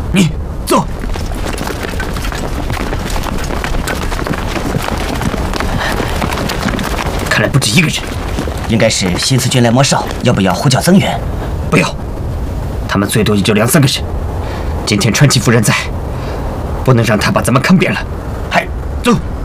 你走。看来不止一个人， 应该是新四军来魔少，要不要呼叫增援？ 不要，他们最多也就2、3个人。今天川崎夫人在，不能让他把咱们坑扁了。 嗨，走。